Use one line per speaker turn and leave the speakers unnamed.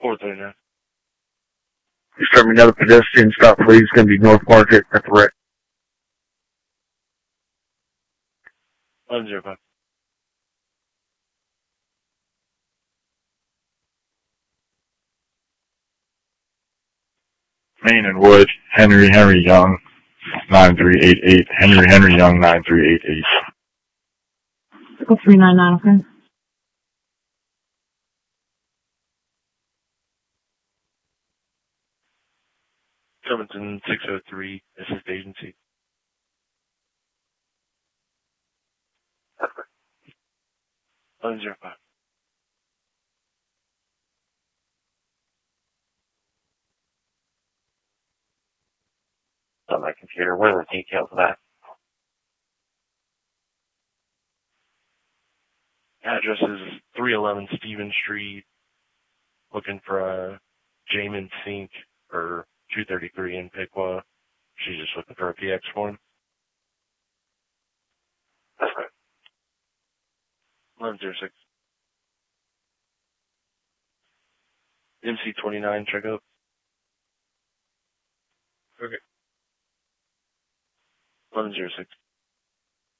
439.
Just let me know the pedestrian stop, please. It's going to be North Market at the wreck.
1105.
Main and Wood, Henry Young, 9388. Henry Young, 9388.
399, okay?
Covington 603, assist agency. 1105.
On my computer. What are the details of that?
Address is 311 Stevens Street. Looking for a Jamin Sink for 233 in Piqua. She's just looking for a PX form.
That's right.
1106. MC29, check up. Okay. 1106.